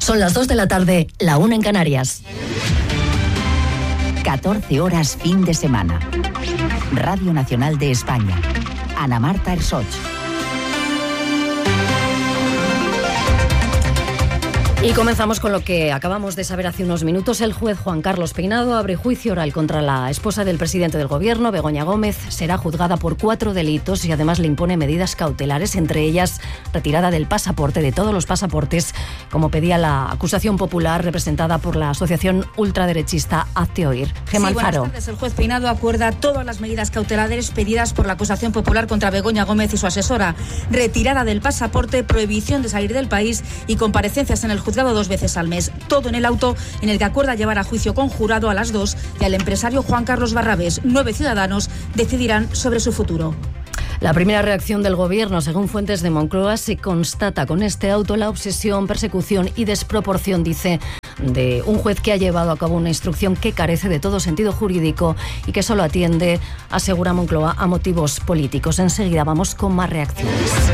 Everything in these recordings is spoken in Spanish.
Son las 2 de la tarde, la 1 en Canarias. 14 horas fin de semana. Radio Nacional de España. Ana Marta Ersoch. Y comenzamos con lo que acabamos de saber hace unos minutos. El juez Juan Carlos Peinado abre juicio oral contra la esposa del presidente del Gobierno, Begoña Gómez. Será juzgada por 4 delitos y además le impone medidas cautelares, entre ellas retirada del pasaporte, de todos los pasaportes, como pedía la acusación popular representada por la asociación ultraderechista Hazte Oír. Gemma Alfaro. Buenas tardes. El juez Peinado acuerda todas las medidas cautelares pedidas por la acusación popular contra Begoña Gómez y su asesora. Retirada del pasaporte, prohibición de salir del país y comparecencias en el juzgado 2 veces al mes. Todo en el auto en el que acuerda llevar a juicio con jurado a las 2 y al empresario Juan Carlos Barrabés. 9 ciudadanos decidirán sobre su futuro. La primera reacción del Gobierno, según fuentes de Moncloa, se constata con este auto la obsesión, persecución y desproporción, dice, de un juez que ha llevado a cabo una instrucción que carece de todo sentido jurídico y que solo atiende, asegura Moncloa, a motivos políticos. Enseguida vamos con más reacciones.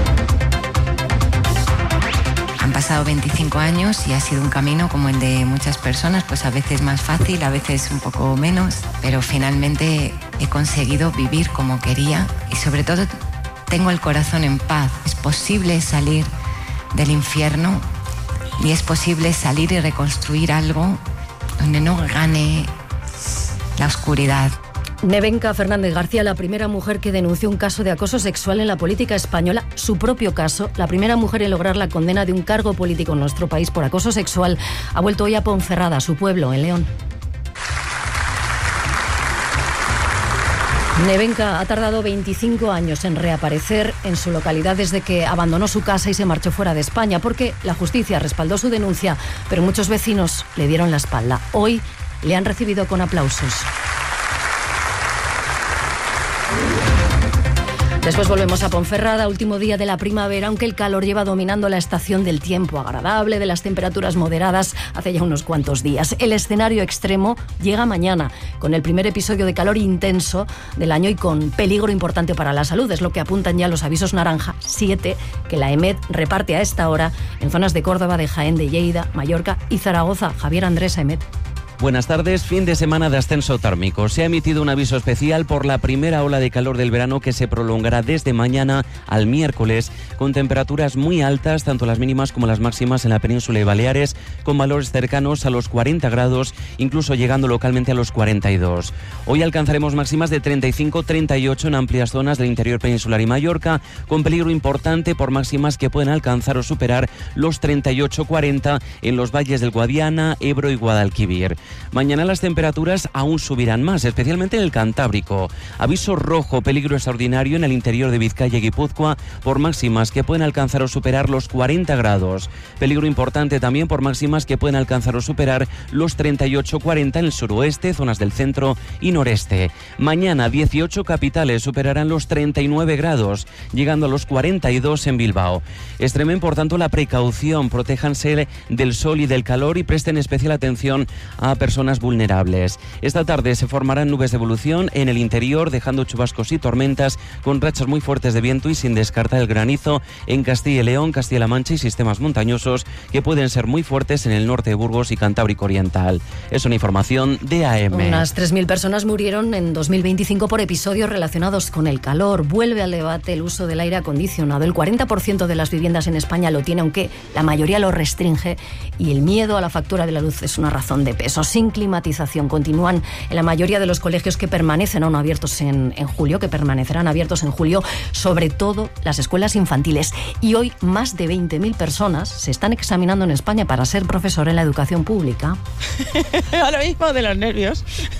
Han pasado 25 años y ha sido un camino como el de muchas personas, pues a veces más fácil, a veces un poco menos, pero finalmente he conseguido vivir como quería y sobre todo tengo el corazón en paz. Es posible salir del infierno y es posible salir y reconstruir algo donde no gane la oscuridad. Nevenka Fernández García, la primera mujer que denunció un caso de acoso sexual en la política española, su propio caso, la primera mujer en lograr la condena de un cargo político en nuestro país por acoso sexual, ha vuelto hoy a Ponferrada, su pueblo, en León. Nevenka ha tardado 25 años en reaparecer en su localidad desde que abandonó su casa y se marchó fuera de España, porque la justicia respaldó su denuncia, pero muchos vecinos le dieron la espalda. Hoy le han recibido con aplausos. Después volvemos a Ponferrada, último día de la primavera, aunque el calor lleva dominando la estación del tiempo agradable, de las temperaturas moderadas hace ya unos cuantos días. El escenario extremo llega mañana, con el primer episodio de calor intenso del año y con peligro importante para la salud. Es lo que apuntan ya los avisos naranja 7, que la EMET reparte a esta hora en zonas de Córdoba, de Jaén, de Lleida, Mallorca y Zaragoza. Javier Andrés, EMET. Buenas tardes. Fin de semana de ascenso térmico. Se ha emitido un aviso especial por la primera ola de calor del verano que se prolongará desde mañana al miércoles, con temperaturas muy altas, tanto las mínimas como las máximas en la península y Baleares, con valores cercanos a los 40 grados, incluso llegando localmente a los 42. Hoy alcanzaremos máximas de 35-38 en amplias zonas del interior peninsular y Mallorca, con peligro importante por máximas que pueden alcanzar o superar los 38-40 en los valles del Guadiana, Ebro y Guadalquivir. Mañana las temperaturas aún subirán más, especialmente en el Cantábrico. Aviso rojo, peligro extraordinario en el interior de Vizcaya y Guipúzcoa por máximas que pueden alcanzar o superar los 40 grados. Peligro importante también por máximas que pueden alcanzar o superar los 38-40 en el suroeste, zonas del centro y noreste. Mañana 18 capitales superarán los 39 grados, llegando a los 42 en Bilbao. Extremen por tanto la precaución, protéjanse del sol y del calor y presten especial atención a personas vulnerables. Esta tarde se formarán nubes de evolución en el interior, dejando chubascos y tormentas con rachas muy fuertes de viento y sin descartar el granizo en Castilla y León, Castilla-La Mancha y sistemas montañosos que pueden ser muy fuertes en el norte de Burgos y Cantábrico Oriental. Es una información de AM. Unas 3.000 personas murieron en 2025 por episodios relacionados con el calor. Vuelve al debate el uso del aire acondicionado. El 40% de las viviendas en España lo tiene, aunque la mayoría lo restringe, y el miedo a la factura de la luz es una razón de peso. Sin climatización continúan en la mayoría de los colegios que permanecen aún abiertos en julio, que permanecerán abiertos en julio, sobre todo las escuelas infantiles. Y hoy más de 20.000 personas se están examinando en España para ser profesor en la educación pública. Ahora mismo de los nervios.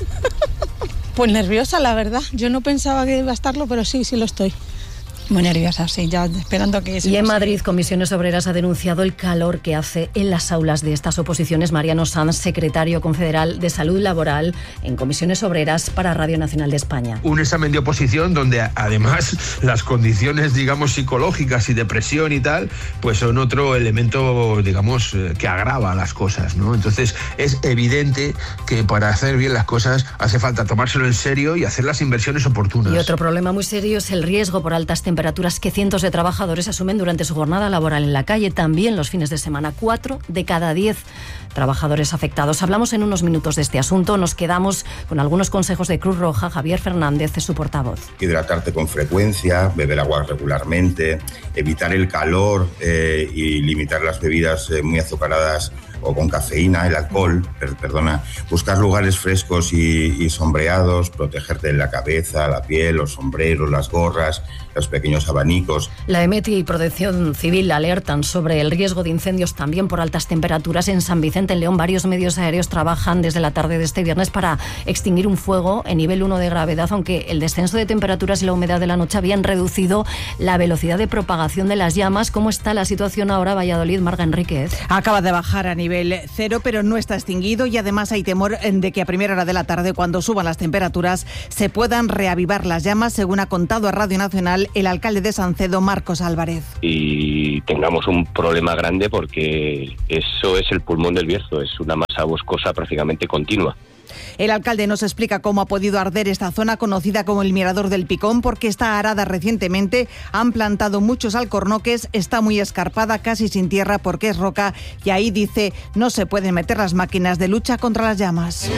Pues nerviosa, la verdad. Yo no pensaba que iba a estarlo, pero sí lo estoy. Muy nerviosa, sí, ya esperando que... Y en Madrid, Comisiones Obreras ha denunciado el calor que hace en las aulas de estas oposiciones. Mariano Sanz, secretario confederal de Salud Laboral en Comisiones Obreras para Radio Nacional de España. Un examen de oposición donde además las condiciones, digamos, psicológicas y de presión y tal, pues son otro elemento, digamos, que agrava las cosas, ¿no? Entonces es evidente que para hacer bien las cosas hace falta tomárselo en serio y hacer las inversiones oportunas. Y otro problema muy serio es el riesgo por altas temperaturas temperaturas que cientos de trabajadores asumen durante su jornada laboral en la calle, también los fines de semana. 4 de cada 10 trabajadores afectados. Hablamos en unos minutos de este asunto. Nos quedamos con algunos consejos de Cruz Roja. Javier Fernández es su portavoz. Hidratarte con frecuencia, beber agua regularmente, evitar el calor y limitar las bebidas muy azucaradas o con cafeína, el alcohol, buscar lugares frescos y sombreados, protegerte de la cabeza, la piel, los sombreros, las gorras, los pequeños abanicos. La EMET y Protección Civil alertan sobre el riesgo de incendios también por altas temperaturas. En San Vicente, en León, varios medios aéreos trabajan desde la tarde de este viernes para extinguir un fuego en nivel 1 de gravedad, aunque el descenso de temperaturas y la humedad de la noche habían reducido la velocidad de propagación de las llamas. ¿Cómo está la situación ahora, Valladolid? Marga Enríquez. Acaba de bajar a nivel 0, pero no está extinguido, y además hay temor de que a primera hora de la tarde, cuando suban las temperaturas, se puedan reavivar las llamas, según ha contado a Radio Nacional el alcalde de Sancedo, Marcos Álvarez. Y tengamos un problema grande porque eso es el pulmón del Bierzo, es una masa boscosa prácticamente continua. El alcalde nos explica cómo ha podido arder esta zona conocida como el Mirador del Picón, porque está arada recientemente, han plantado muchos alcornoques, está muy escarpada, casi sin tierra porque es roca, y ahí, dice, no se pueden meter las máquinas de lucha contra las llamas.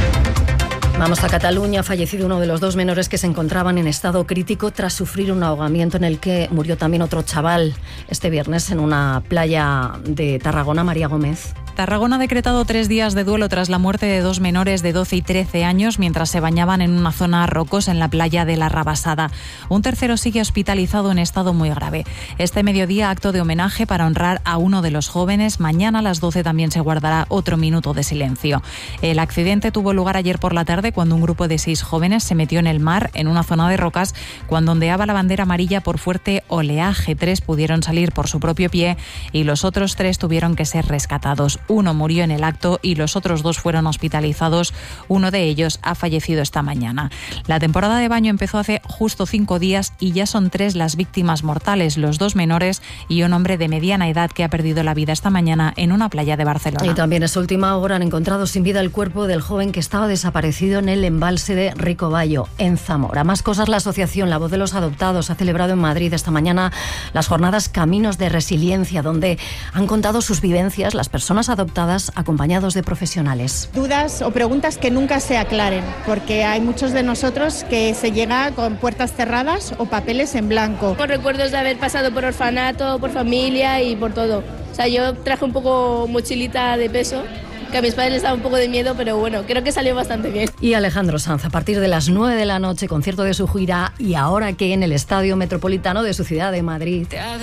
Vamos a Cataluña. Ha fallecido uno de los 2 menores que se encontraban en estado crítico tras sufrir un ahogamiento en el que murió también otro chaval este viernes en una playa de Tarragona. María Gómez. Tarragona ha decretado 3 días de duelo tras la muerte de 2 menores de 12 y 13 años mientras se bañaban en una zona rocosa en la playa de La Rabasada. Un tercero sigue hospitalizado en estado muy grave. Este mediodía, acto de homenaje para honrar a uno de los jóvenes. Mañana a las 12 también se guardará otro minuto de silencio. El accidente tuvo lugar ayer por la tarde cuando un grupo de 6 jóvenes se metió en el mar en una zona de rocas cuando ondeaba la bandera amarilla por fuerte oleaje. 3 pudieron salir por su propio pie y los otros 3 tuvieron que ser rescatados. Uno murió en el acto y los otros 2 fueron hospitalizados. Uno de ellos ha fallecido esta mañana. La temporada de baño empezó hace justo 5 días y ya son 3 las víctimas mortales, los 2 menores y un hombre de mediana edad que ha perdido la vida esta mañana en una playa de Barcelona. Y también es última hora, han encontrado sin vida el cuerpo del joven que estaba desaparecido en el embalse de Ricobayo, en Zamora. Más cosas, la asociación La Voz de los Adoptados ha celebrado en Madrid esta mañana las jornadas Caminos de Resiliencia, donde han contado sus vivencias las personas adoptadas acompañados de profesionales. Dudas o preguntas que nunca se aclaren, porque hay muchos de nosotros que se llega con puertas cerradas o papeles en blanco. Con recuerdos de haber pasado por orfanato, por familia y por todo. O sea, yo traje un poco mochilita de peso, que a mis padres les daba un poco de miedo, pero bueno, creo que salió bastante bien. Y Alejandro Sanz, a partir de las 9 de la noche, concierto de su gira, y ahora que en el Estadio Metropolitano de su ciudad de Madrid.